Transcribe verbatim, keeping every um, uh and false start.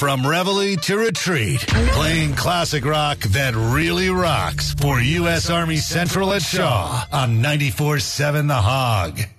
From reveille to retreat, playing classic rock that really rocks for U S Army Central at Shaw on ninety-four seven The Hog.